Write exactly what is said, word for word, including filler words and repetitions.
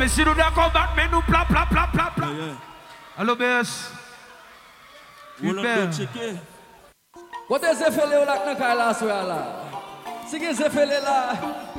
me see do that come back, me do plap, plap, plap, plap, plap. Yeah, yeah. Hello, Bess. What is the fella like na kala swala? Sige se fella la.